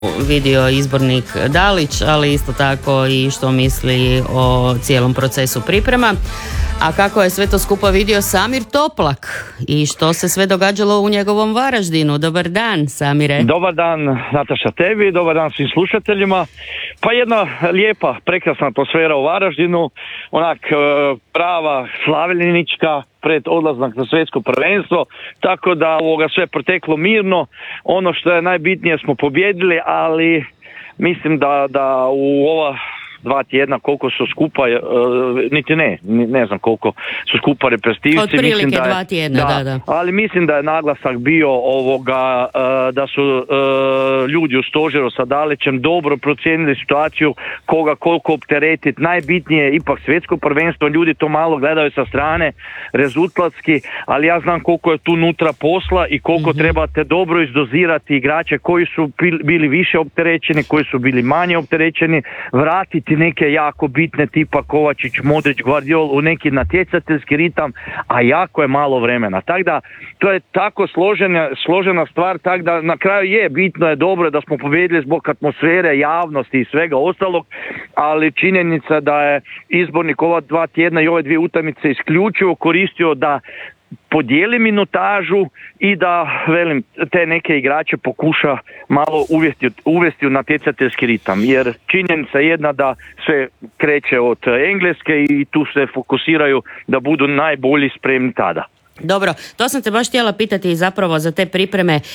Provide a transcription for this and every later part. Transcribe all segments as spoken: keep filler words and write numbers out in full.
vidio izbornik Dalić, ali isto tako i što misli o cijelom procesu priprema. A kako je sve to skupa vidio Samir Toplak i što se sve događalo u njegovom Varaždinu. Dobar dan, Samire. Dobar dan, Nataša, tebi, dobar dan svim slušateljima. Pa jedna lijepa, prekrasna atmosfera u Varaždinu, onak prava slavljenička pred odlaznak na svjetsko prvenstvo, tako da ovoga sve proteklo mirno. Ono što je najbitnije smo pobjedili, ali mislim da, da u ova dva tjedna koliko su skupa, uh, niti ne, ne znam koliko su skupa reprezentativci. Otprilike mislim da je, dva tjedna, da, da, da. Ali mislim da je naglasak bio ovoga, uh, da su uh, ljudi u stožeru sa Dalićem dobro procijenili situaciju, koga koliko opteretiti. Najbitnije je ipak svjetsko prvenstvo, ljudi to malo gledaju sa strane, rezultatski, ali ja znam koliko je tu nutra posla i koliko mm-hmm. trebate dobro izdozirati igrače koji su bili više opterećeni, koji su bili manje opterećeni, vratiti neke jako bitne tipa Kovačić, Modrić, Gvardiol u neki natjecateljski ritam, a jako je malo vremena. Tako da to je tako složena, složena stvar, tako da na kraju je bitno, je dobro da smo pobjedili zbog atmosfere, javnosti i svega ostalog, ali činjenica da je izbornik ova dva tjedna i ove dvije utakmice isključivo koristio da podijeli minutažu i da, velim, te neke igrače pokuša malo uvesti, uvesti u natjecateljski ritam, jer činjenica je jedna da sve kreće od Engleske i tu se fokusiraju da budu najbolji spremni tada. Dobro, to sam te baš htjela pitati zapravo za te pripreme, e,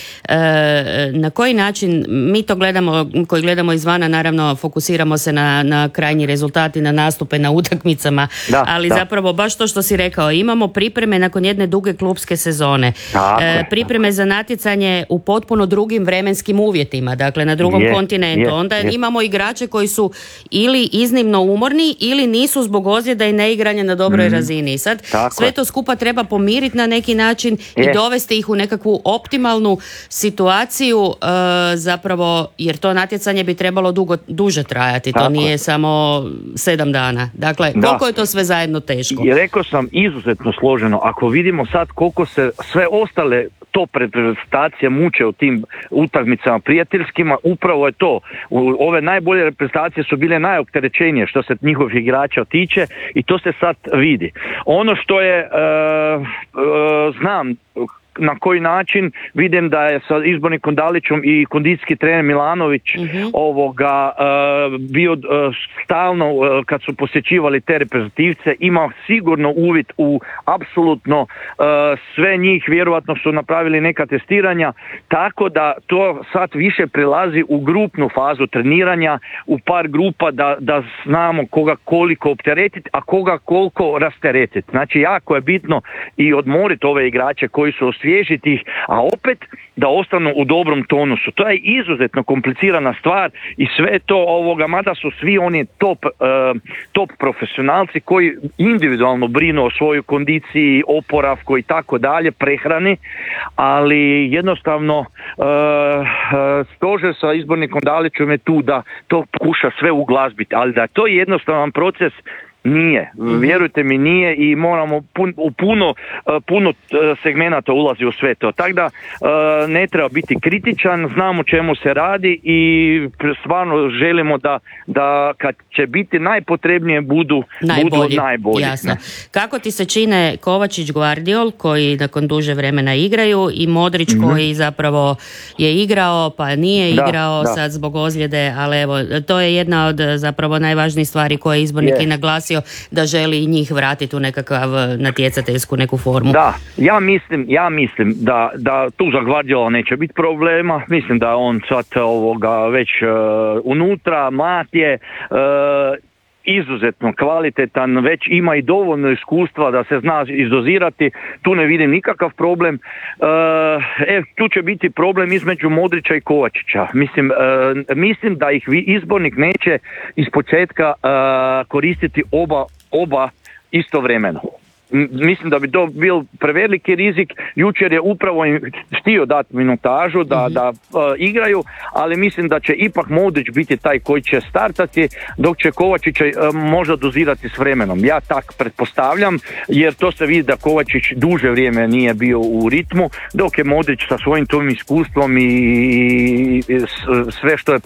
na koji način mi to gledamo, koji gledamo izvana, naravno fokusiramo se na, na krajnji rezultat i na nastupe na utakmicama, da, ali da. Zapravo baš to što si rekao, imamo pripreme nakon jedne duge klupske sezone, e, pripreme za natjecanje u potpuno drugim vremenskim uvjetima, dakle na drugom je, kontinentu, je, onda je. Imamo igrače koji su ili iznimno umorni ili nisu zbog ozljeda i neigranja na dobroj mm. razini. Sad tako sve to skupa treba pomiriti na neki način je. I dovesti ih u nekakvu optimalnu situaciju, e, zapravo, jer to natjecanje bi trebalo dugo, duže trajati, tako. To nije samo sedam dana. Dakle, da. Koliko je to sve zajedno teško? I rekao sam, izuzetno složeno. Ako vidimo sad koliko se sve ostale top reprezentacije muče u tim utakmicama prijateljskima, upravo je to. U, ove najbolje reprezentacije su bile najopterećenije što se njihovih igrača tiče i to se sad vidi. Ono što je e, e, znam na koji način, vidim da je sa izbornikom Dalićom i kondicijski trener Milanović uh-huh. ovoga uh, bio uh, stalno uh, kad su posjećivali te reprezentativce, imao sigurno uvid u apsolutno uh, sve njih, vjerovatno su napravili neka testiranja, tako da to sad više prelazi u grupnu fazu treniranja, u par grupa da, da znamo koga koliko opteretiti, a koga koliko rasteretiti. Znači jako je bitno i odmoriti ove igrače koji su osvježiti ih, a opet da ostanu u dobrom tonusu. To je izuzetno komplicirana stvar i sve to ovoga, mada su svi oni top, uh, top profesionalci koji individualno brinu o svojoj kondiciji, oporavku i tako dalje, prehrani, ali jednostavno uh, uh, stožer sa izbornikom Dalićem je tu da to pokuša sve uglazbiti, ali da to je jednostavan proces. Nije, vjerujte mi nije i moramo pun, u puno, puno segmenata ulazi u sve to. Tako da ne treba biti kritičan, znamo čemu se radi i stvarno želimo da, da kad će biti najpotrebnije budu najbolji. Budu najbolji. Jasno. Kako ti se čine Kovačić, Gvardiol koji nakon duže vremena igraju i Modrić mm-hmm. koji zapravo je igrao pa nije da, igrao da. Sad zbog ozljede, ali evo to je jedna od zapravo najvažnijih stvari koje je izbornik i naglasio da želi i njih vratiti u nekakav natjecateljsku neku formu. Da, ja mislim, ja mislim da, da tu za Gvardiola neće biti problema, mislim da on sad ovoga već uh, unutra, mlad je, uh, izuzetno kvalitetan, već ima i dovoljno iskustva da se zna izdozirati, tu ne vidim nikakav problem. E, tu će biti problem između Modrića i Kovačića. Mislim, e, mislim da ih izbornik neće iz početka e, koristiti oba, oba istovremeno. mislim da bi to bio preveliki rizik. Jučer je upravo im htio dati minutažu da, mm-hmm. da uh, igraju, ali mislim da će ipak Modrić biti taj koji će startati, dok će Kovačić uh, možda dozirati s vremenom. Ja tak pretpostavljam, jer to se vidi da Kovačić duže vrijeme nije bio u ritmu, dok je Modrić sa svojim tom iskustvom i, i, i sve što je